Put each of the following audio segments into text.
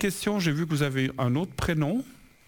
question, j'ai vu que vous avez un autre prénom.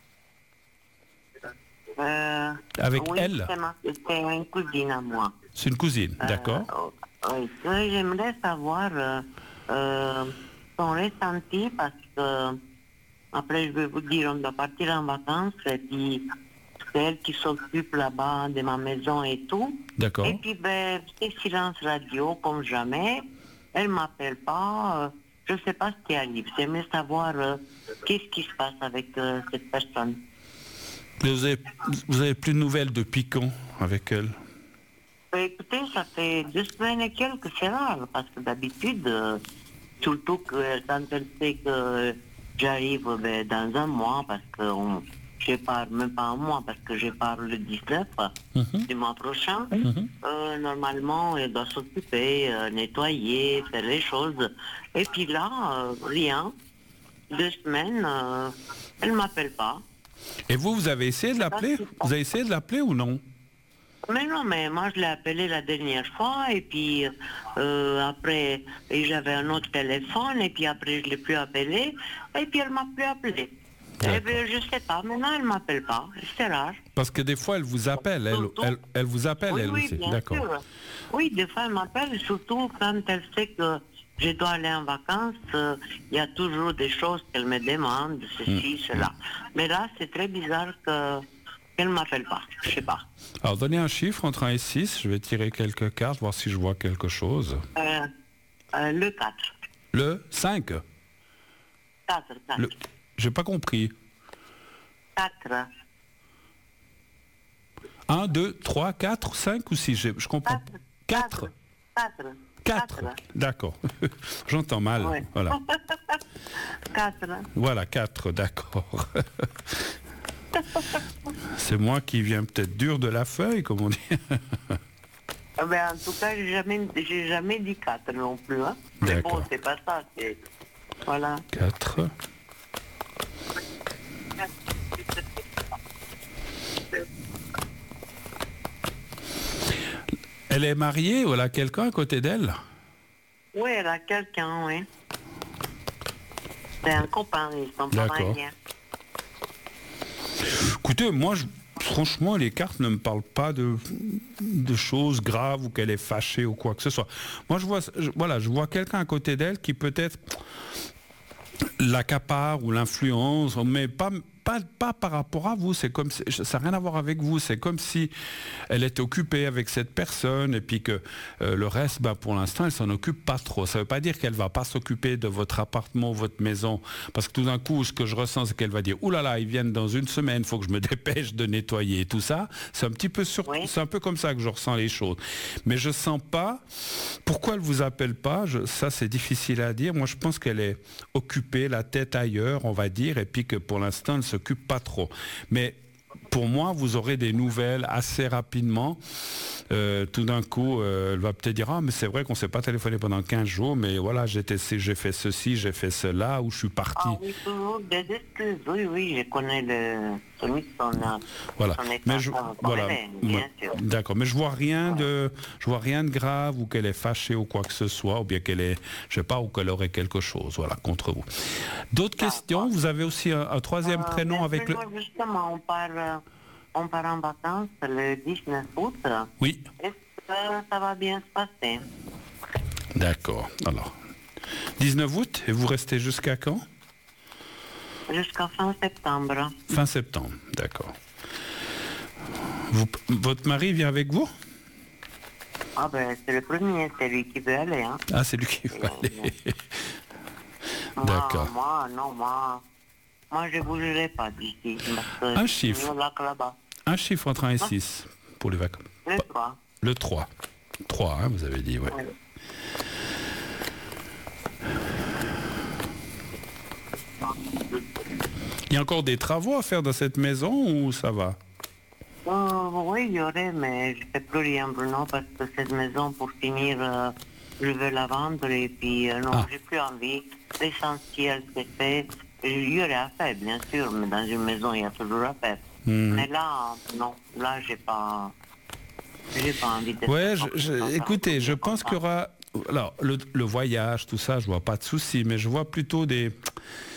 Avec oui, elle. C'est une cousine à moi. C'est une cousine, d'accord. Oui, j'aimerais savoir son ressenti parce que, après, je vais vous dire, on doit partir en vacances et puis c'est elle qui s'occupe là-bas de ma maison et tout. D'accord. Et puis, ben, c'est silence radio comme jamais. Elle ne m'appelle pas. Je ne sais pas ce qui arrive. J'aimerais savoir qu'est-ce qui se passe avec cette personne. Vous avez plus de nouvelles depuis quand avec elle? Écoutez, ça fait 2 semaines et quelques, c'est rare, parce que d'habitude, surtout que quand elle sait que j'arrive dans un mois, parce que je pars même pas un mois, parce que je pars le 19 du mois prochain, normalement, elle doit s'occuper, nettoyer, faire les choses. Et puis là, rien. 2 semaines, elle ne m'appelle pas. Et vous avez essayé de l'appeler? Vous avez essayé de l'appeler ou non? Mais non, mais moi je l'ai appelé la dernière fois et puis après j'avais un autre téléphone et puis après je l'ai plus appelé et puis elle m'a plus appelé. Eh bien, je sais pas, maintenant elle m'appelle pas, c'est rare. Parce que des fois elle vous appelle, elle vous appelle oui, elle oui, aussi, bien d'accord. sûr. Oui, des fois elle m'appelle, surtout quand elle sait que je dois aller en vacances, il y a toujours des choses qu'elle me demande, ceci, cela. Mais là c'est très bizarre qu'elle ne m'appelle pas, je sais pas. Alors donnez un chiffre entre 1 et 6, je vais tirer quelques cartes, voir si je vois quelque chose. Le 4. Le 5 4. J'ai pas compris. 4. 1, 2, 3, 4, 5 ou 6, je comprends. 4. 4. D'accord. J'entends mal. Ouais. Voilà. 4. Voilà, 4, d'accord. C'est moi qui viens peut-être dur de la feuille, comme on dit. Ben, en tout cas, j'ai jamais dit 4 non plus. Hein. Mais bon, c'est pas ça. Voilà. 4. Elle est mariée ou elle a quelqu'un à côté d'elle? Oui, elle a quelqu'un, oui. C'est un copain, ils sont pas mariés. Écoutez, moi, franchement, les cartes ne me parlent pas de choses graves ou qu'elle est fâchée ou quoi que ce soit. Moi, je vois quelqu'un à côté d'elle qui peut-être l'accapare ou l'influence, mais pas par rapport à vous. C'est comme si, ça n'a rien à voir avec vous. C'est comme si elle était occupée avec cette personne et puis que le reste, pour l'instant, elle s'en occupe pas trop. Ça ne veut pas dire qu'elle va pas s'occuper de votre appartement, votre maison, parce que tout d'un coup, ce que je ressens, c'est qu'elle va dire ouh là là, ils viennent dans une semaine, il faut que je me dépêche de nettoyer tout ça. C'est un petit peu c'est un peu comme ça que je ressens les choses. Mais je sens pas pourquoi elle vous appelle pas. Ça, c'est difficile à dire. Moi, je pense qu'elle est occupée, la tête ailleurs, on va dire, et puis que pour l'instant, elle s'occupe pas trop. Mais pour moi, vous aurez des nouvelles assez rapidement. Tout d'un coup, elle va peut-être dire « Ah, mais c'est vrai qu'on ne s'est pas téléphoné pendant 15 jours, mais voilà, j'ai fait ceci, j'ai fait cela, ou je suis parti. » Ah oui, toujours des excuses. Oui, je connais son voilà. Mais voilà. bien sûr. D'accord, mais je vois rien de grave, ou qu'elle est fâchée ou quoi que ce soit, ou bien qu'elle est, je sais pas, ou qu'elle aurait quelque chose, voilà, contre vous. D'autres questions? Vous avez aussi un troisième prénom avec le... Justement, on part en vacances le 19 août. Oui. Est-ce que ça va bien se passer? D'accord. Alors, 19 août, et vous restez jusqu'à quand? Jusqu'à fin septembre. Fin septembre, d'accord. Votre mari vient avec vous? Ah ben, c'est le premier, c'est lui qui veut aller. Hein. Ah, c'est lui qui veut aller. D'accord. Moi, je ne bougerai pas d'ici. Un chiffre. Un chiffre entre 1 et 6 pour les vacances. Le 3. Le 3. 3, hein, vous avez dit, ouais. Il y a encore des travaux à faire dans cette maison ou ça va? Oui, il y aurait, mais je ne fais plus rien, Bruno, parce que cette maison, pour finir, je veux la vendre et puis j'ai plus envie. L'essentiel, c'est fait. Il y aurait à faire, bien sûr, mais dans une maison, il y a toujours à faire. Mais là, non, là, j'ai pas envie de... Ouais, écoutez, je pense qu'il y aura... Alors, le voyage, tout ça, je vois pas de souci, mais je vois plutôt des